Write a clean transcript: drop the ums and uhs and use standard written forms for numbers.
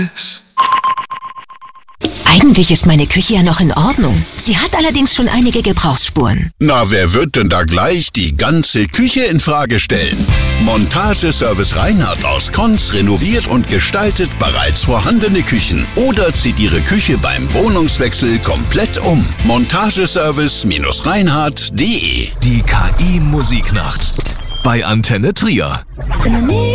Eigentlich ist meine Küche ja noch in Ordnung. Sie hat allerdings schon einige Gebrauchsspuren. Na, wer wird denn da gleich die ganze Küche in Frage stellen? Montageservice Reinhardt aus Konz renoviert und gestaltet bereits vorhandene Küchen oder zieht Ihre Küche beim Wohnungswechsel komplett um. Montageservice-reinhardt.de. Die KI Musiknacht bei Antenne Trier.